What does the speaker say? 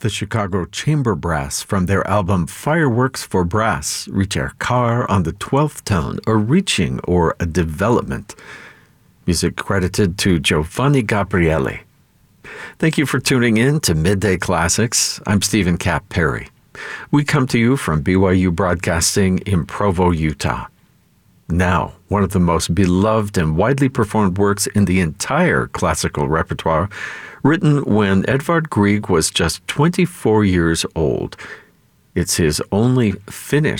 the Chicago Chamber Brass from their album Fireworks for Brass, Ricercar on the 12th tone, a reaching or a development. Music credited to Giovanni Gabriele. Thank you for tuning in to Midday Classics. I'm Stephen Cap Perry. We come to you from BYU Broadcasting in Provo, Utah. Now, one of the most beloved and widely performed works in the entire classical repertoire, written when Edvard Grieg was just 24 years old. It's his only finished